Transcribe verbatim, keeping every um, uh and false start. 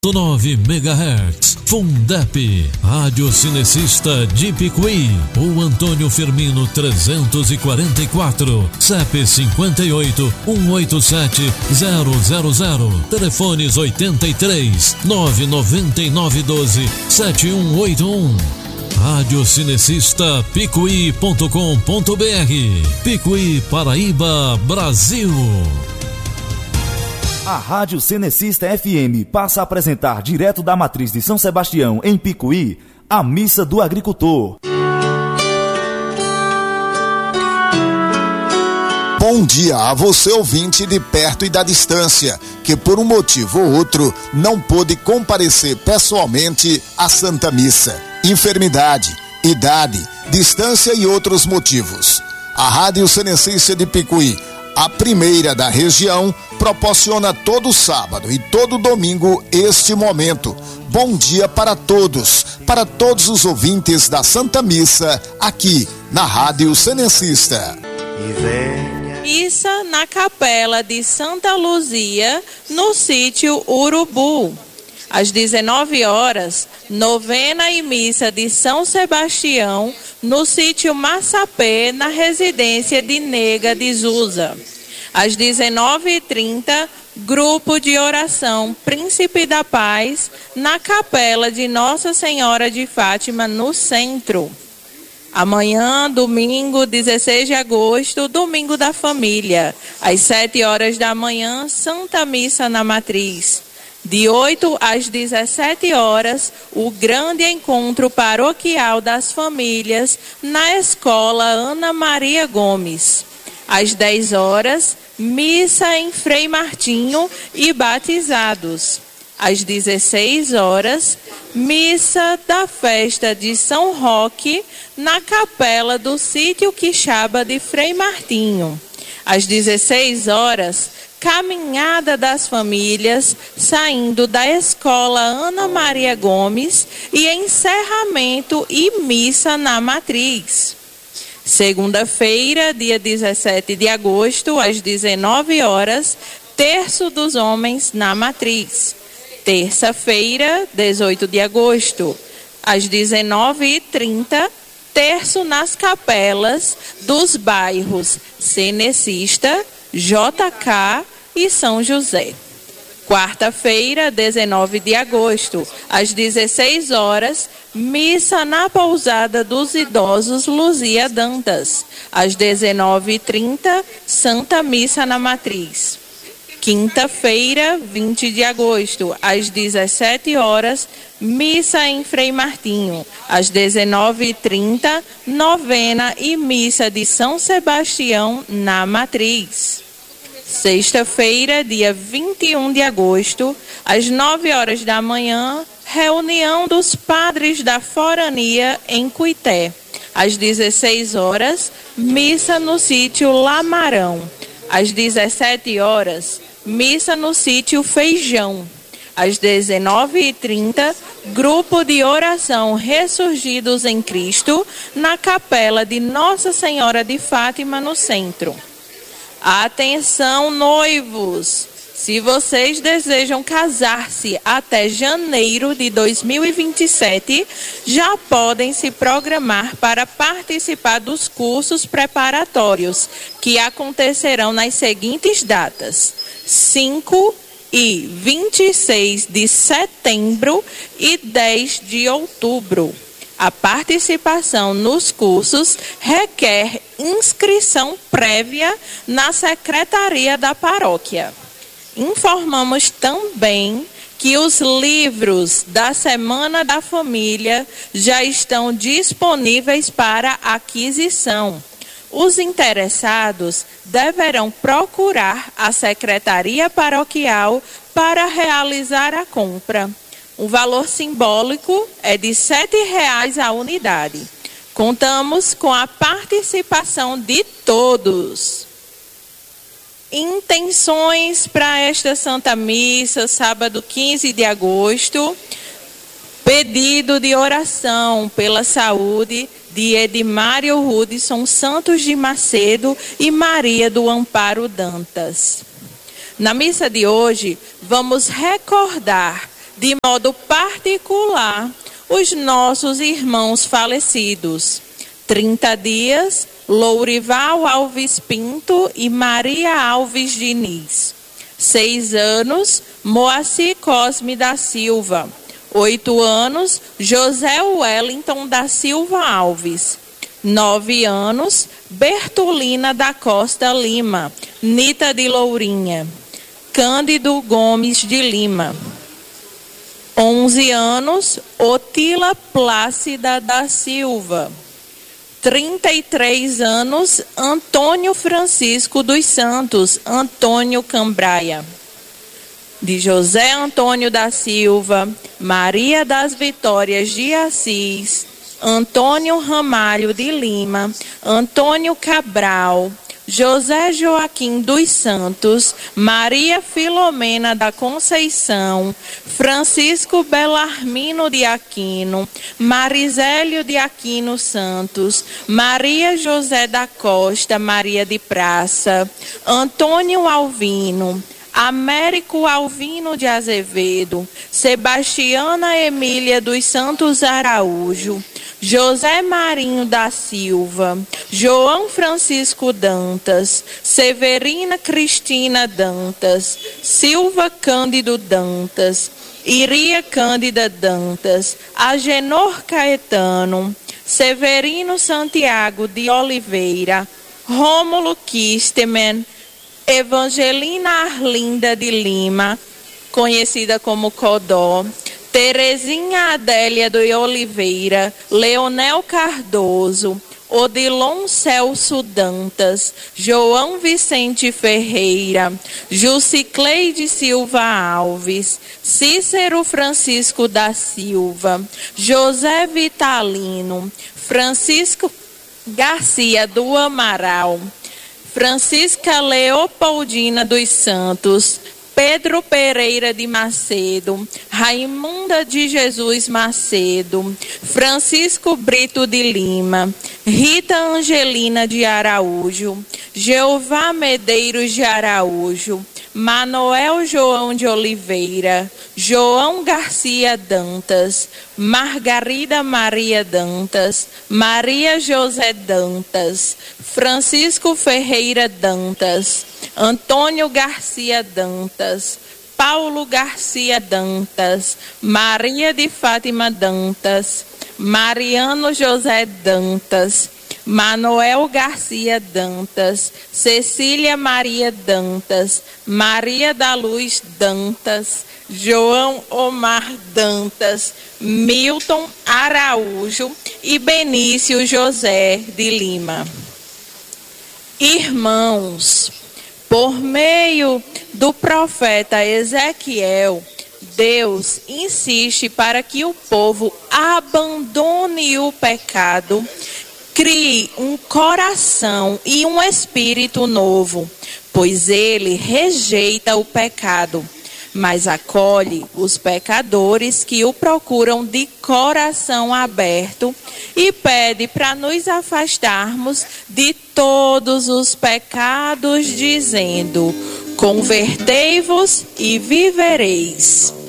nove megahertz, Fundep, Rádio Cinecista de Picuí, o Antônio Firmino trezentos e quarenta e quatro, C E P cinquenta e oito, cento e oitenta e sete, zero zero zero, telefones oitenta e três, nove nove nove doze, sete um oito um. Rádio Cinecista Picuí ponto com ponto br. Picuí, Paraíba, Brasil. A Rádio Cinecista F M passa a apresentar, direto da Matriz de São Sebastião, em Picuí, a Missa do Agricultor. Bom dia a você, ouvinte de perto e da distância, que por um motivo ou outro não pôde comparecer pessoalmente à Santa Missa. Enfermidade, idade, distância e outros motivos. A Rádio Cinecista de Picuí, a primeira da região, proporciona todo sábado e todo domingo este momento. Bom dia para todos, para todos os ouvintes da Santa Missa, aqui na Rádio Cinecista. Missa na Capela de Santa Luzia, no sítio Urubu. Às dezenove horas, novena e missa de São Sebastião, no sítio Massapê, na residência de Nega de Zusa. Às dezenove e trinta, grupo de oração Príncipe da Paz, na capela de Nossa Senhora de Fátima, no centro. Amanhã, domingo, dezesseis de agosto, domingo da família. Às sete horas da manhã, Santa Missa na Matriz. De oito às dezessete horas, o grande encontro paroquial das famílias na Escola Ana Maria Gomes. Às dez horas, missa em Frei Martinho e batizados. Às dezesseis horas, missa da festa de São Roque na capela do sítio Quixaba de Frei Martinho. Às dezesseis horas, caminhada das famílias saindo da Escola Ana Maria Gomes e encerramento e missa na Matriz. Segunda-feira, dia dezessete de agosto, às dezenove horas, terço dos homens na Matriz. Terça-feira, dezoito de agosto, às dezenove e trinta, terço nas capelas dos bairros Cenecista, J K e São José. Quarta-feira, dezenove de agosto, às dezesseis horas, missa na pousada dos idosos Luzia Dantas. Às dezenove e trinta, Santa Missa na Matriz. Quinta-feira, vinte de agosto, às dezessete horas, missa em Frei Martinho. Às dezenove e trinta, novena e missa de São Sebastião na Matriz. Sexta-feira, dia vinte e um de agosto, às nove horas da manhã, reunião dos padres da Forania em Cuité. Às dezesseis horas, missa no sítio Lamarão. Às dezessete horas, missa no sítio Feijão. Às dezenove e trinta, grupo de oração Ressurgidos em Cristo, na capela de Nossa Senhora de Fátima, no centro. Atenção, noivos! Se vocês desejam casar-se até janeiro de dois mil e vinte e sete, já podem se programar para participar dos cursos preparatórios, que acontecerão nas seguintes datas: cinco e vinte e seis de setembro e dez de outubro. A participação nos cursos requer inscrição prévia na secretaria da paróquia. Informamos também que os livros da Semana da Família já estão disponíveis para aquisição. Os interessados deverão procurar a secretaria paroquial para realizar a compra. O valor simbólico é de sete reais a unidade. Contamos com a participação de todos. Intenções para esta Santa Missa, sábado quinze de agosto. Pedido de oração pela saúde de Edmário Hudson Santos de Macedo e Maria do Amparo Dantas. Na missa de hoje, vamos recordar de modo particular, os nossos irmãos falecidos. trinta dias, Lourival Alves Pinto e Maria Alves Diniz. seis anos, Moacir Cosme da Silva. oito anos, José Wellington da Silva Alves. nove anos, Bertolina da Costa Lima, Nita de Lourinha. Cândido Gomes de Lima. onze anos, Otila Plácida da Silva. trinta e três anos, Antônio Francisco dos Santos, Antônio Cambraia. De José Antônio da Silva, Maria das Vitórias de Assis, Antônio Ramalho de Lima, Antônio Cabral, José Joaquim dos Santos, Maria Filomena da Conceição, Francisco Belarmino de Aquino, Marisélio de Aquino Santos, Maria José da Costa, Maria de Praça, Antônio Alvino, Américo Alvino de Azevedo, Sebastiana Emília dos Santos Araújo, José Marinho da Silva, João Francisco Dantas, Severina Cristina Dantas, Silva Cândido Dantas, Iria Cândida Dantas, Agenor Caetano, Severino Santiago de Oliveira, Rômulo Kisteman, Evangelina Arlinda de Lima, conhecida como Codó, Terezinha Adélia de Oliveira, Leonel Cardoso, Odilon Celso Dantas, João Vicente Ferreira, Jucicleide Silva Alves, Cícero Francisco da Silva, José Vitalino, Francisco Garcia do Amaral, Francisca Leopoldina dos Santos, Pedro Pereira de Macedo, Raimunda de Jesus Macedo, Francisco Brito de Lima, Rita Angelina de Araújo, Jeová Medeiros de Araújo, Manoel João de Oliveira, João Garcia Dantas, Margarida Maria Dantas, Maria José Dantas, Francisco Ferreira Dantas, Antônio Garcia Dantas, Paulo Garcia Dantas, Maria de Fátima Dantas, Mariano José Dantas, Manoel Garcia Dantas, Cecília Maria Dantas, Maria da Luz Dantas, João Omar Dantas, Milton Araújo e Benício José de Lima. Irmãos, por meio do profeta Ezequiel, Deus insiste para que o povo abandone o pecado, crie um coração e um espírito novo, pois ele rejeita o pecado, mas acolhe os pecadores que o procuram de coração aberto e pede para nos afastarmos de todos os pecados, dizendo: convertei-vos e vivereis.